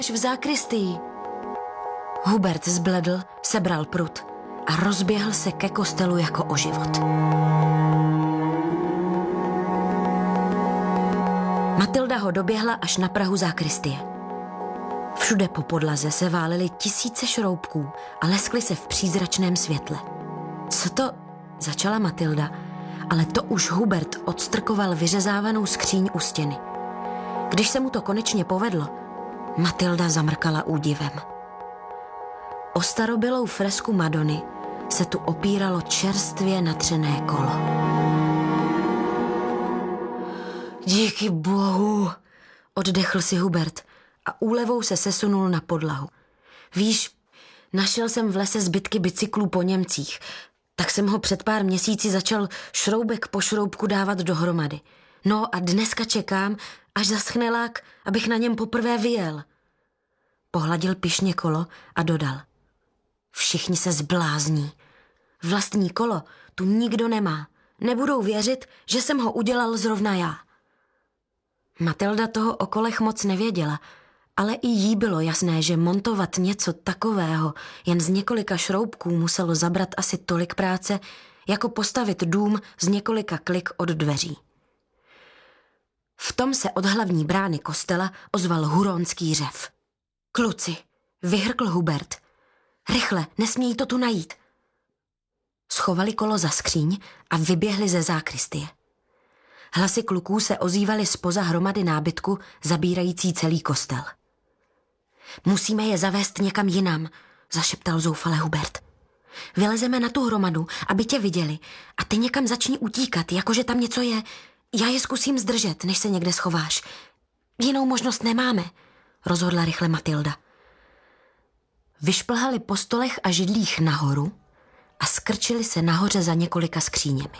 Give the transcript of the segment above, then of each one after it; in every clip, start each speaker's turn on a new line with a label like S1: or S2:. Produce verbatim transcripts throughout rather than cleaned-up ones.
S1: v zákristii. Hubert zbledl, sebral prut a rozběhl se ke kostelu jako o život. Matilda ho doběhla až na prahu zákristie. Všude po podlaze se válely tisíce šroubků a leskly se v přízračném světle. Co to? Začala Matilda, ale to už Hubert odstrkoval vyřezávanou skříň u stěny. Když se mu to konečně povedlo, Matilda zamrkala údivem. O starobylou fresku Madony se tu opíralo čerstvě natřené kolo. Díky bohu, oddechl si Hubert a úlevou se sesunul na podlahu. Víš, našel jsem v lese zbytky bicyklů po Němcích, tak jsem ho před pár měsíci začal šroubek po šroubku dávat dohromady. No a dneska čekám, až zaschnelák, abych na něm poprvé vyjel. Pohladil pyšně kolo a dodal. Všichni se zblázní. Vlastní kolo tu nikdo nemá. Nebudou věřit, že jsem ho udělal zrovna já. Matilda toho o kolech moc nevěděla, ale i jí bylo jasné, že montovat něco takového jen z několika šroubků muselo zabrat asi tolik práce, jako postavit dům z několika klik od dveří. V tom se od hlavní brány kostela ozval huronský řev. Kluci, vyhrkl Hubert. Rychle, nesmějí to tu najít. Schovali kolo za skříň a vyběhli ze zákristie. Hlasy kluků se ozývaly zpoza hromady nábytku, zabírající celý kostel. Musíme je zavést někam jinam, zašeptal zoufale Hubert. Vylezeme na tu hromadu, aby tě viděli a ty někam začni utíkat, jakože tam něco je. Já je zkusím zdržet, než se někde schováš. Jinou možnost nemáme, rozhodla rychle Matilda. Vyšplhali po stolech a židlích nahoru a skrčili se nahoře za několika skříněmi.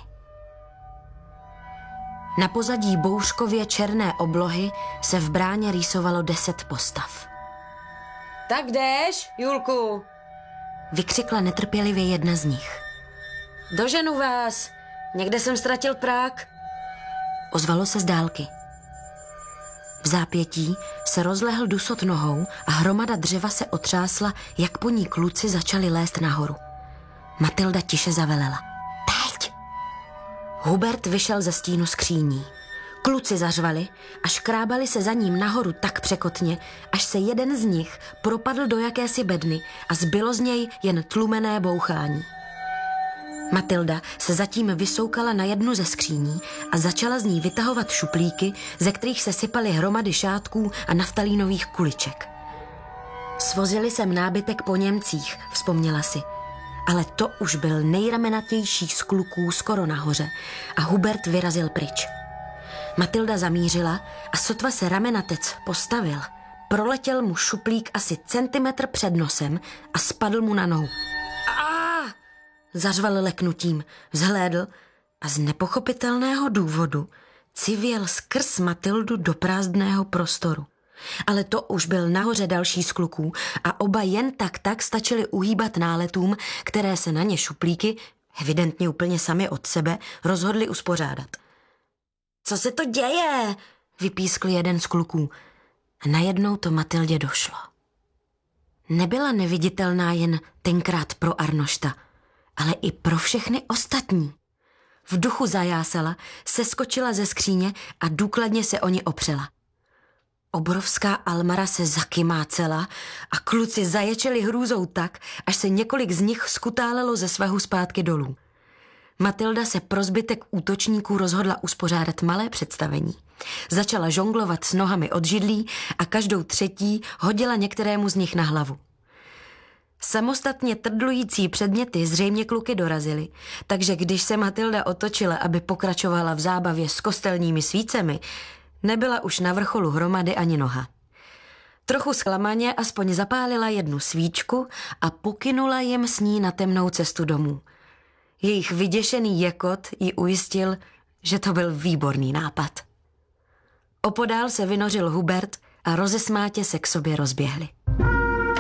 S1: Na pozadí bouřkově černé oblohy se v bráně rýsovalo deset postav. Tak jdeš, Julku, vykřikla netrpělivě jedna z nich. Doženu vás, někde jsem ztratil prák. Ozvalo se z dálky. V zápětí se rozlehl dusot nohou a hromada dřeva se otřásla, jak po ní kluci začali lézt nahoru. Matilda tiše zavelela. Teď! Hubert vyšel ze stínu skříní. Kluci zařvali a škrábali se za ním nahoru tak překotně, až se jeden z nich propadl do jakési bedny a zbylo z něj jen tlumené bouchání. Matilda se zatím vysoukala na jednu ze skříní a začala z ní vytahovat šuplíky, ze kterých se sypaly hromady šátků a naftalínových kuliček. Svozili sem nábytek po Němcích, vzpomněla si, ale to už byl nejramenatější z kluků skoro nahoře a Hubert vyrazil pryč. Matilda zamířila a sotva se ramenatec postavil, proletěl mu šuplík asi centimetr před nosem a spadl mu na nohu. Zařval leknutím, vzhlédl a z nepochopitelného důvodu civěl skrz Matildu do prázdného prostoru. Ale to už byl nahoře další z kluků a oba jen tak tak stačili uhýbat náletům, které se na ně šuplíky, evidentně úplně sami od sebe, rozhodli uspořádat. Co se to děje? Vypískl jeden z kluků. A najednou to Matildě došlo. Nebyla neviditelná jen tenkrát pro Arnošta, ale i pro všechny ostatní. V duchu zajásala, seskočila ze skříně a důkladně se o ní opřela. Obrovská almara se zakymácela a kluci zaječeli hrůzou tak, až se několik z nich skutálelo ze svahu zpátky dolů. Matilda se pro zbytek útočníků rozhodla uspořádat malé představení. Začala žonglovat s nohami od židlí a každou třetí hodila některému z nich na hlavu. Samostatně trdlující předměty zřejmě kluky dorazily, takže když se Matilda otočila, aby pokračovala v zábavě s kostelními svícemi, nebyla už na vrcholu hromady ani noha. Trochu zklamaně aspoň zapálila jednu svíčku a pokynula jim s ní na temnou cestu domů. Jejich vyděšený jekot ji ujistil, že to byl výborný nápad. Opodál se vynořil Hubert a rozesmátě se k sobě rozběhli.